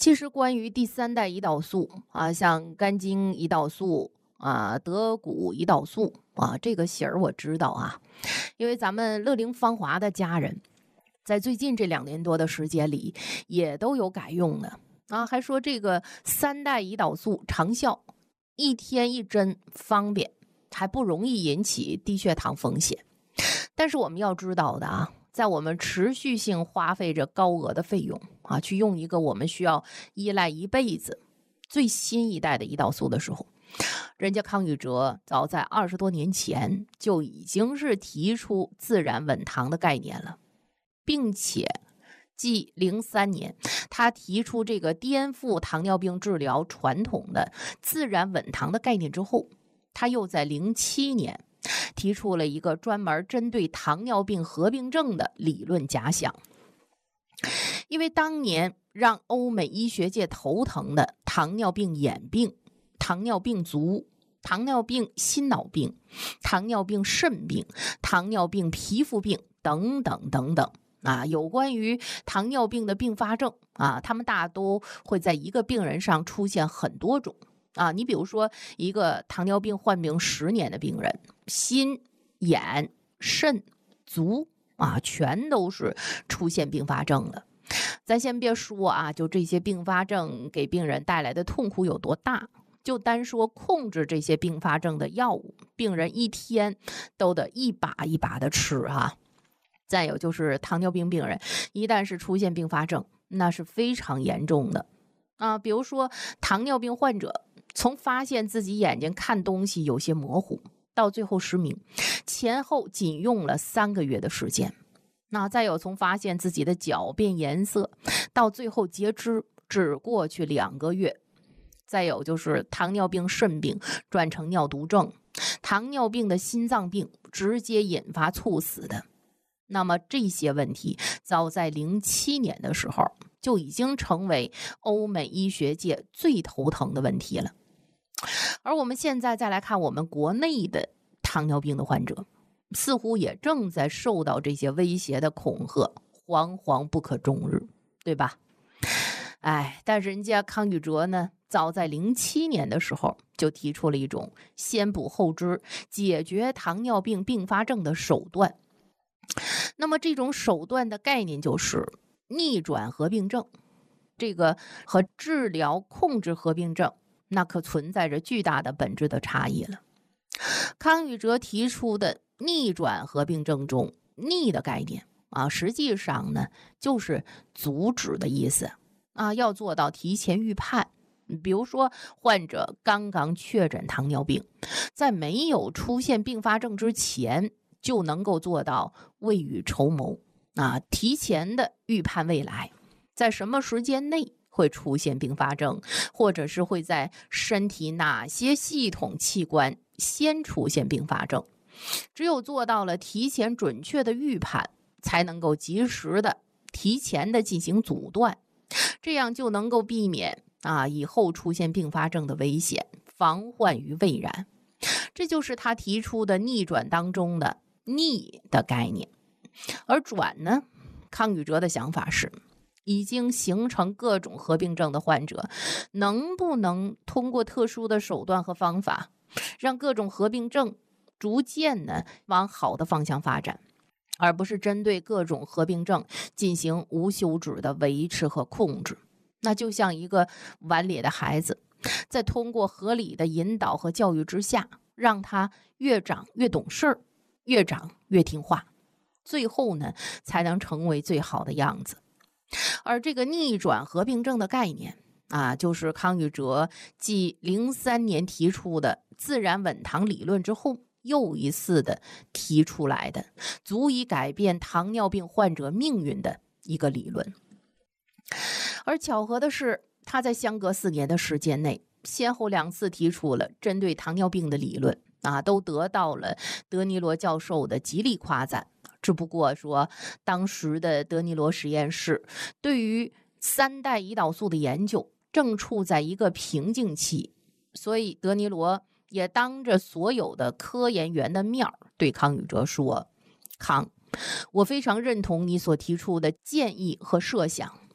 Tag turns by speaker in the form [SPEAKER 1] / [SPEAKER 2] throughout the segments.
[SPEAKER 1] 其实关于第三代胰岛素啊，像肝精胰岛素啊、德谷胰岛素啊，这个型儿我知道啊，因为咱们乐龄芳华的家人，在最近这2年多的时间里，也都有改用的啊，还说这个3代胰岛素长效，1天1针方便，还不容易引起低血糖风险。但是我们要知道的啊，在我们持续性花费着高额的费用啊，去用一个我们需要依赖一辈子最新一代的胰岛素的时候，人家康宇哲早在20多年前就已经是提出自然稳糖的概念了，并且继03年他提出这个颠覆糖尿病治疗传统的自然稳糖的概念之后，他又在07年提出了一个专门针对糖尿病合并症的理论假想。因为当年让欧美医学界头疼的糖尿病眼病、糖尿病足、糖尿病心脑病、糖尿病肾病、糖尿病皮肤病等等等等啊，有关于糖尿病的并发症啊，他们大都会在一个病人上出现很多种啊。你比如说一个糖尿病患病10年的病人，心、眼、肾、足啊，全都是出现并发症了。咱先别说啊，就这些并发症给病人带来的痛苦有多大，就单说控制这些并发症的药物，病人1天都得一把一把的吃啊。再有就是糖尿病病人一旦是出现并发症，那是非常严重的啊。比如说糖尿病患者从发现自己眼睛看东西有些模糊，到最后失明，前后仅用了3个月的时间。那再有从发现自己的脚变颜色，到最后截肢，只过去2个月。再有就是糖尿病肾病转成尿毒症，糖尿病的心脏病直接引发猝死的。那么这些问题早在07年的时候就已经成为欧美医学界最头疼的问题了。而我们现在再来看我们国内的糖尿病的患者，似乎也正在受到这些威胁的恐吓，惶惶不可终日，对吧？但是人家康宇哲呢，早在07年的时候就提出了一种先补后治解决糖尿病并发症的手段。那么这种手段的概念就是逆转合并症，这个和治疗控制合并症那可存在着巨大的本质的差异了。康宇哲提出的逆转合并症中逆的概念啊，实际上呢就是阻止的意思啊，要做到提前预判。比如说患者刚刚确诊糖尿病，在没有出现并发症之前就能够做到未雨绸缪啊，提前的预判未来在什么时间内会出现并发症，或者是会在身体哪些系统器官先出现并发症。只有做到了提前准确的预判，才能够及时的提前的进行阻断，这样就能够避免以后出现并发症的危险，防患于未然。这就是他提出的逆转当中的逆的概念。而转呢，康宇哲的想法是，已经形成各种合并症的患者，能不能通过特殊的手段和方法，让各种合并症逐渐呢往好的方向发展，而不是针对各种合并症进行无休止的维持和控制。那就像一个顽劣的孩子，在通过合理的引导和教育之下，让他越长越懂事，越长越听话，最后呢才能成为最好的样子。而这个逆转合并症的概念就是康宇哲继03年提出的自然稳糖理论之后又一次的提出来的，足以改变糖尿病患者命运的一个理论。而巧合的是，他在相隔4年的时间内，先后2次提出了针对糖尿病的理论都得到了德尼罗教授的极力夸赞。只不过说，当时的德尼罗实验室对于3代胰岛素的研究正处在一个瓶颈期，所以德尼罗也当着所有的科研员的面对康宇哲说：“康，我非常认同你所提出的建议和设想，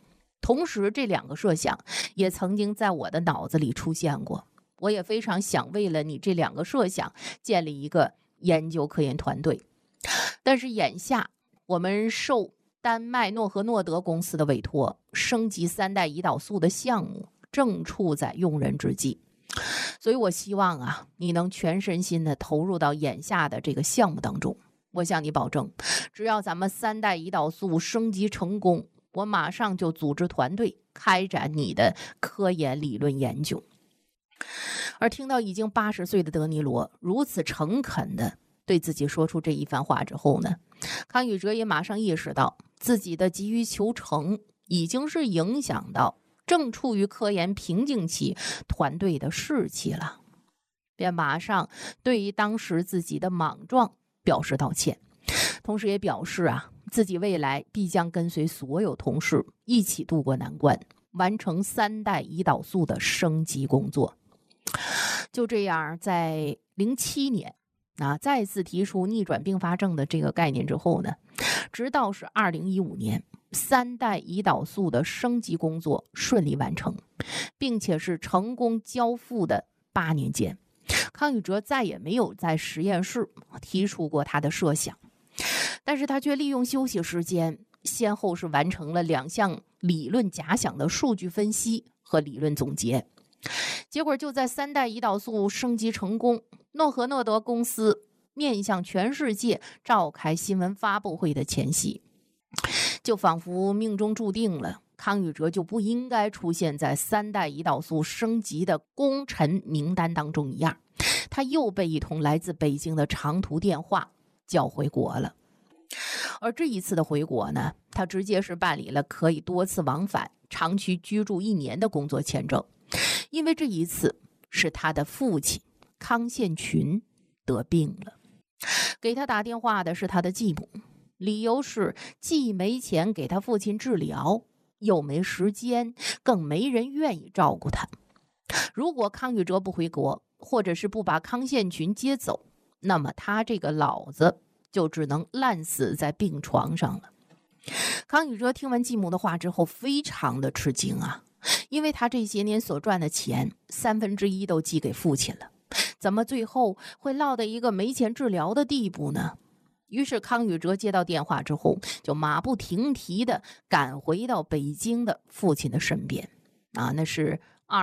[SPEAKER 1] 同时，这2个设想也曾经在我的脑子里出现过。我也非常想为了你这2个设想建立一个研究科研团队。但是眼下我们受丹麦诺和诺德公司的委托，升级3代胰岛素的项目正处在用人之际。所以我希望啊，你能全身心的投入到眼下的这个项目当中。我向你保证，只要咱们3代胰岛素升级成功，我马上就组织团队开展你的科研理论研究。而听到已经80岁的德尼罗如此诚恳的对自己说出这一番话之后呢，康宇哲也马上意识到自己的急于求成已经是影响到正处于科研瓶颈期团队的士气了，便马上对于当时自己的莽撞表示道歉，同时也表示自己未来必将跟随所有同事一起渡过难关，完成3代胰岛素的升级工作。就这样，在07年再次提出逆转并发症的这个概念之后呢，直到是2015年，3代胰岛素的升级工作顺利完成，并且是成功交付的8年间，康宇哲再也没有在实验室提出过他的设想，但是他却利用休息时间，先后是完成了2项理论假想的数据分析和理论总结。结果就在3代胰岛素升级成功，诺和诺德公司面向全世界召开新闻发布会的前夕，就仿佛命中注定了，康宇哲就不应该出现在3代胰岛素升级的功臣名单当中一样，他又被一通来自北京的长途电话叫回国了。而这一次的回国呢，他直接是办理了可以多次往返、长期居住1年的工作签证。因为这一次是他的父亲康宪群得病了，给他打电话的是他的继母，理由是既没钱给他父亲治疗，又没时间，更没人愿意照顾他。如果康宇哲不回国，或者是不把康宪群接走，那么他这个老子就只能烂死在病床上了。康宇哲听完继母的话之后，非常的吃惊因为他这些年所赚的钱1/3都寄给父亲了，怎么最后会落到一个没钱治疗的地步呢？于是康宇哲接到电话之后，就马不停蹄地赶回到北京的父亲的身边那是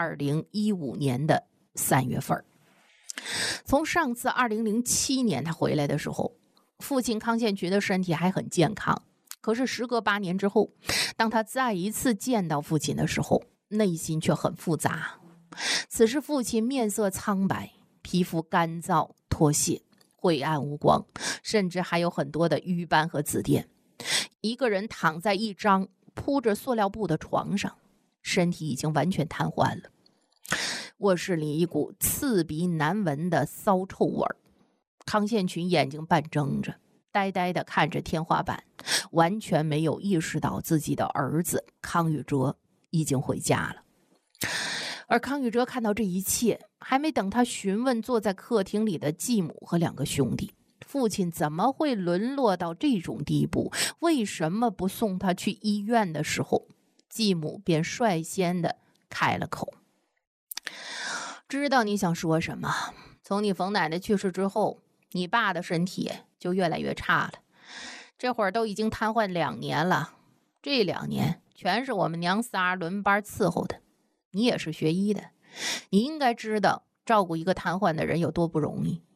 [SPEAKER 1] 2015年的3月份。从上次2007年他回来的时候，父亲康宪群的身体还很健康，可是时隔8年之后，当他再一次见到父亲的时候，内心却很复杂。此时父亲面色苍白，皮肤干燥脱屑，晦暗无光，甚至还有很多的瘀斑和紫癜。一个人躺在一张铺着塑料布的床上，身体已经完全瘫痪了。卧室里一股刺鼻难闻的骚臭味儿。康宪群眼睛半睁着，呆呆地看着天花板，完全没有意识到自己的儿子康宇哲已经回家了。而康宇哲看到这一切，还没等他询问坐在客厅里的继母和2个兄弟，父亲怎么会沦落到这种地步，为什么不送他去医院的时候，继母便率先的开了口：知道你想说什么，从你冯奶奶去世之后，你爸的身体就越来越差了，这会儿都已经瘫痪2年了，这2年全是我们娘仨轮班伺候的。你也是学医的，你应该知道照顾一个瘫痪的人有多不容易。